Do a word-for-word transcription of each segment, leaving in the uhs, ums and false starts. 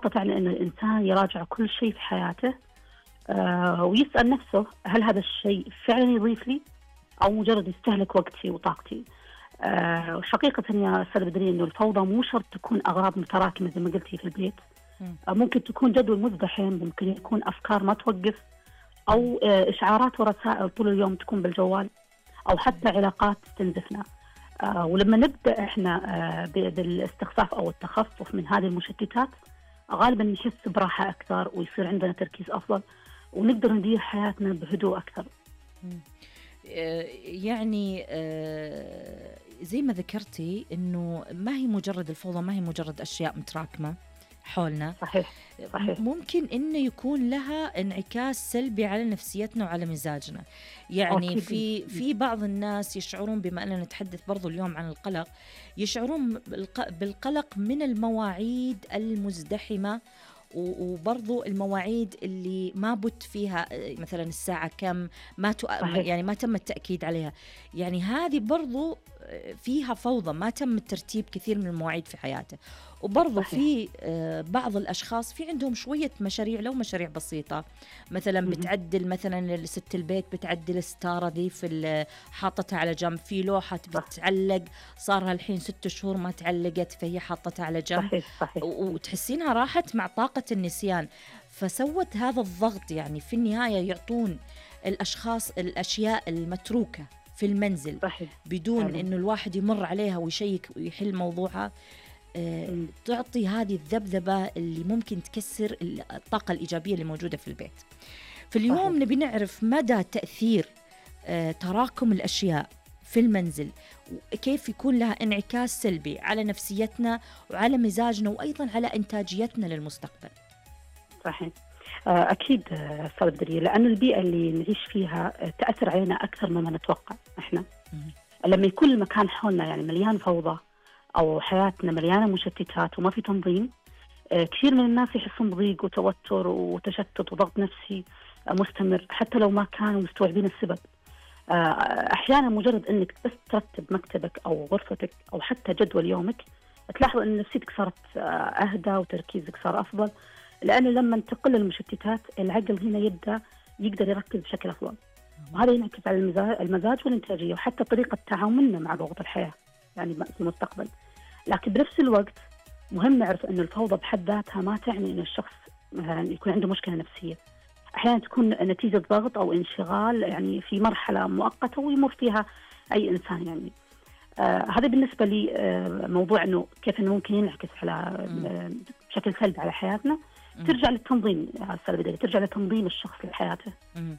النقطة فعلا أن الإنسان يراجع كل شيء في حياته آه ويسأل نفسه هل هذا الشيء فعلا يضيف لي أو مجرد يستهلك وقتي وطاقتي. آه حقيقة يا أستاذ بدري أنه الفوضى مو شرط تكون أغراض متراكمة زي ما قلتي في البيت. آه ممكن تكون جدول مزدحم، ممكن يكون أفكار ما توقف، أو آه إشعارات ورسائل طول اليوم تكون بالجوال، أو حتى علاقات تنزفنا. آه ولما نبدأ إحنا آه بالاستخفاف أو التخفف من هذه المشتتات غالبا نحس براحة أكثر ويصير عندنا تركيز أفضل ونقدر ندير حياتنا بهدوء أكثر. يعني زي ما ذكرتي إنه ما هي مجرد الفوضى، ما هي مجرد أشياء متراكمة حولنا. صحيح. صحيح. ممكن إنه يكون لها انعكاس سلبي على نفسيتنا وعلى مزاجنا. يعني أوكي. في في بعض الناس يشعرون، بما أننا نتحدث برضو اليوم عن القلق، يشعرون بالقلق من المواعيد المزدحمة وبرضو المواعيد اللي ما بت فيها مثلا الساعة كم ما يعني ما تم التأكيد عليها. يعني هذه برضو فيها فوضى، ما تم الترتيب كثير من المواعيد في حياته. وبرضو في بعض الأشخاص في عندهم شوية مشاريع، لو مشاريع بسيطة مثلا بتعدل مثلا لست البيت بتعدل ستارة ذي في حاطتها على جنب، في لوحة بتعلق صارها الحين ست شهور ما تعلقت فهي حاطتها على جنب. صحيح. صحيح. وتحسينها راحت مع طاقة النسيان، فسوت هذا الضغط. يعني في النهاية يعطون الأشخاص الأشياء المتروكة في المنزل صحيح. بدون أه. إنه الواحد يمر عليها ويشيك ويحل موضوعها. آه تعطي هذه الذبذبة اللي ممكن تكسر الطاقة الإيجابية اللي موجودة في البيت. في اليوم صحيح. نبي نعرف مدى تأثير آه تراكم الأشياء في المنزل وكيف يكون لها انعكاس سلبي على نفسيتنا وعلى مزاجنا وأيضا على إنتاجيتنا للمستقبل. صحيح. أكيد أستاذ بدرية، لأن البيئة اللي نعيش فيها تأثر علينا أكثر مما نتوقع. إحنا م- لما يكون المكان حولنا يعني مليان فوضى أو حياتنا مليانة مشتتات وما في تنظيم، كثير من الناس يحسون بضيق وتوتر وتشتت وضغط نفسي مستمر حتى لو ما كانوا مستوعبين السبب. أحيانا مجرد أنك بس ترتب مكتبك أو غرفتك أو حتى جدول يومك تلاحظ أن نفسيتك صارت أهدى وتركيزك صار أفضل، لأنه لما تقل المشتتات العقل هنا يبدأ يقدر يركز بشكل أفضل، وهذا ينعكس على المزاج والإنتاجية وحتى طريقة تعاملنا مع ضغوط الحياة يعني في المستقبل. لكن بنفس الوقت مهم نعرف أن الفوضى بحد ذاتها ما تعني أن الشخص يكون عنده مشكلة نفسية. أحيانا تكون نتيجة ضغط أو انشغال يعني في مرحلة مؤقتة ويمر فيها أي إنسان. يعني آه هذا بالنسبة لي آه موضوع أنه كيف أنه ممكن ينعكس على آه بشكل سلبي على حياتنا. ترجع للتنظيم يا أستاذ بدري، ترجع لتنظيم الشخص لحياته.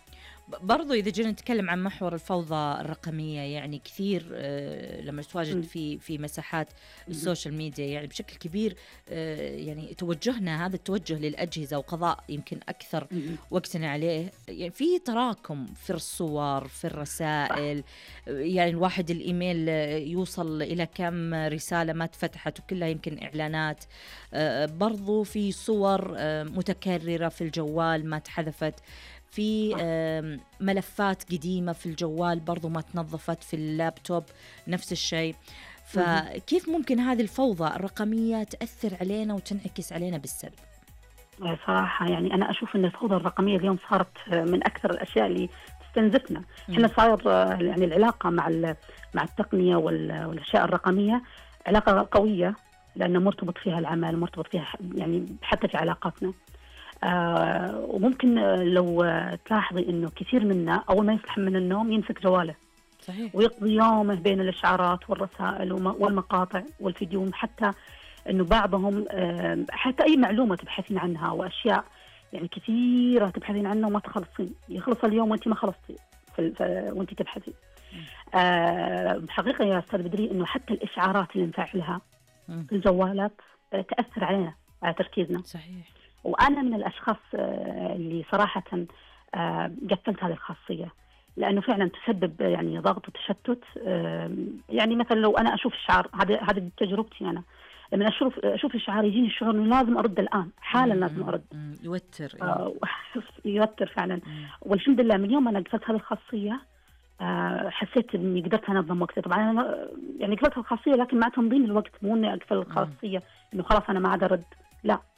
برضو إذا جينا نتكلم عن محور الفوضى الرقمية، يعني كثير آه لما تواجد في في مساحات السوشيال ميديا يعني بشكل كبير آه يعني توجهنا هذا التوجه للأجهزة وقضاء يمكن أكثر وقتنا عليه. يعني في تراكم في الصور في الرسائل، يعني الواحد الإيميل يوصل إلى كم رسالة ما تفتحت وكلها يمكن إعلانات. آه برضو في صور آه متكررة في الجوال ما تحذفت، في ملفات قديمة في الجوال برضو ما تنظفت، في اللابتوب نفس الشيء. فكيف ممكن هذه الفوضى الرقمية تأثر علينا وتنعكس علينا بالسلب؟ صراحة يعني أنا أشوف أن الفوضى الرقمية اليوم صارت من أكثر الأشياء اللي تستنزفنا. إحنا صار يعني العلاقة مع مع التقنية والأشياء الرقمية علاقة قوية، لأنه مرتبط فيها العمل، مرتبط فيها يعني حتى في علاقاتنا. آه وممكن لو تلاحظي إنه كثير منا أول ما يصحى من النوم يمسك جواله. صحيح. ويقضي يومه بين الإشعارات والرسائل والمقاطع والفيديو، حتى إنه بعضهم آه حتى أي معلومة تبحثين عنها وأشياء يعني كثيرة تبحثين عنها وما تخلصين، يخلص اليوم وأنت ما خلصتي وأنت تبحثي. آه حقيقة يا أستاذ بدري إنه حتى الإشعارات اللي نفعلها في الجوالات آه تأثر علينا على تركيزنا. صحيح. وأنا من الأشخاص اللي صراحة قفلت هذه الخاصية، لأنه فعلا تسبب يعني ضغط وتشتت. يعني مثلا لو أنا أشوف إشعار، هذه هذه تجربتي أنا، لما أشوف أشوف إشعار يجيني الشعور إنه لازم أرد الآن حالا، لازم أرد. يوتر آه يوتر فعلا. والحمد لله من يوم أنا قفلت هذه الخاصية حسيت إني قدرت أنظم وقتي. طبعا أنا يعني قفلت الخاصية لكن مع تنظيم الوقت، مو إني أقفل الخاصية إنه خلاص أنا ما عاد أرد، لا،